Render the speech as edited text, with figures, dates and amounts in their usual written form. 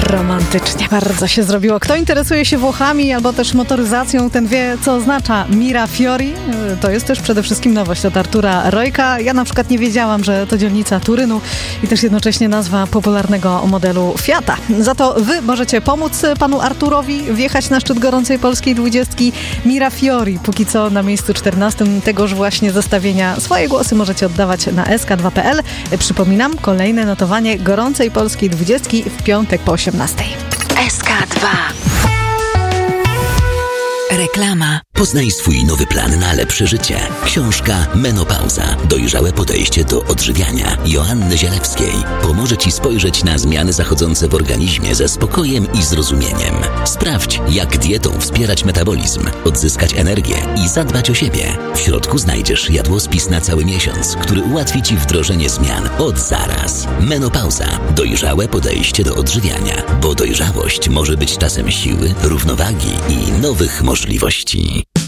Romantycznie bardzo się zrobiło. Kto interesuje się Włochami albo też motoryzacją, ten wie, co oznacza Mirafiori. To jest też przede wszystkim nowość od Artura Rojka. Ja na przykład nie wiedziałam, że to dzielnica Turynu i też jednocześnie nazwa popularnego modelu Fiata. Za to wy możecie pomóc panu Arturowi wjechać na szczyt gorącej polskiej 20. Mirafiori. Póki co na miejscu 14 tegoż właśnie zestawienia. Swoje głosy możecie oddawać na sk2.pl. Przypominam, kolejne notowanie gorącej polskiej 20 w piątek po 18. SK2. Reklama. Poznaj swój nowy plan na lepsze życie. Książka Menopauza. Dojrzałe podejście do odżywiania Joanny Zielewskiej pomoże Ci spojrzeć na zmiany zachodzące w organizmie ze spokojem i zrozumieniem. Sprawdź, jak dietą wspierać metabolizm, odzyskać energię i zadbać o siebie. W środku znajdziesz jadłospis na cały miesiąc, który ułatwi Ci wdrożenie zmian od zaraz. Menopauza. Dojrzałe podejście do odżywiania, bo dojrzałość może być czasem siły, równowagi i nowych możliwości.